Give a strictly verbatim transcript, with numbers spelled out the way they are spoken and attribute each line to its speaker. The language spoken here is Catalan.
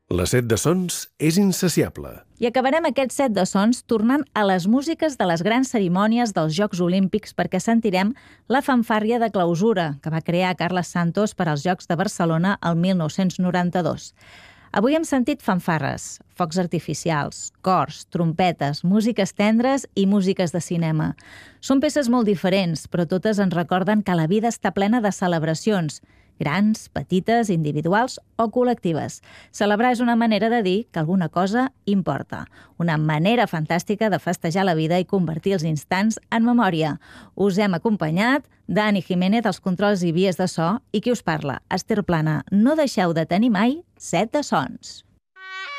Speaker 1: La set de sons és insaciable.
Speaker 2: I acabarem aquest set de sons tornant a les músiques de les grans cerimònies dels Jocs Olímpics perquè sentirem la fanfàrria de clausura que va crear Carles Santos per als Jocs de Barcelona el mil nou-cents noranta-dos. Avui hem sentit fanfarres, focs artificials, cors, trompetes, músiques tendres i músiques de cinema. Són peces molt diferents, però totes ens recorden que la vida està plena de celebracions, grans, petites, individuals o col·lectives. Celebrar és una manera de dir que alguna cosa importa. Una manera fantàstica de festejar la vida i convertir els instants en memòria. Us hem acompanyat Dani Jiménez als controls i vies de so i qui us parla, Esther Plana. No deixeu de tenir mai set de sons.